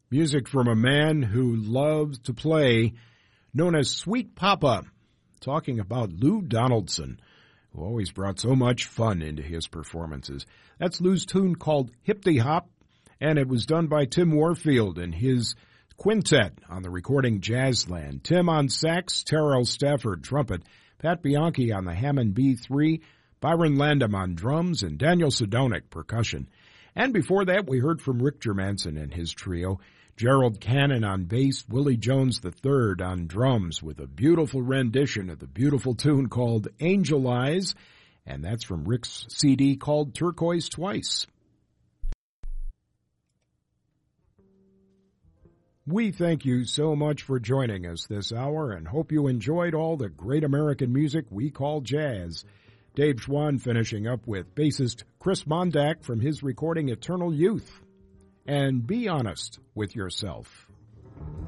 Music from a man who loves to play, known as Sweet Papa, talking about Lou Donaldson, who always brought so much fun into his performances. That's Lou's tune called Hip-de Hop, and it was done by Tim Warfield and his quintet on the recording Jazzland. Tim on sax, Terrell Stafford trumpet, Pat Bianchi on the Hammond B3, Byron Landam on drums, and Daniel Sedonic percussion. And before that, we heard from Rick Germanson and his trio, Gerald Cannon on bass, Willie Jones III on drums with a beautiful rendition of the beautiful tune called Angel Eyes, and that's from Rick's CD called Turquoise Twice. We thank you so much for joining us this hour and hope you enjoyed all the great American music we call jazz. Dave Schwann finishing up with bassist Chris Mondak from his recording Eternal Youth. And be honest with yourself.